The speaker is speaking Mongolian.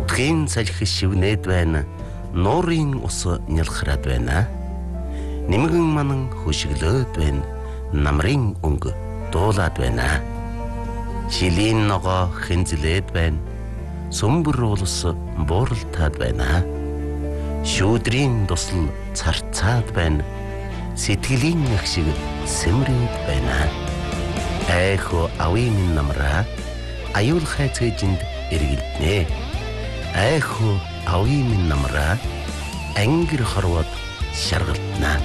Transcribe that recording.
Нутгийн салхи шивнээд байна. Нуурын ус нялхраад байна. Нимгэн манан хөшиглөөд байна. Намрын өнгө дуулаад байна. Шилийн ногоо хэнзлээд байна. Сүмбэр улс бууралтаад байна. Шүүдрийн тусал царцаад байна. Сэтгэлийн ах шиг сэмрээд байна. Айхо ави минь намра аюул хайцээжинд эргэлднэ. Айхо ави минь намра ангир хорвоод шаргалтна.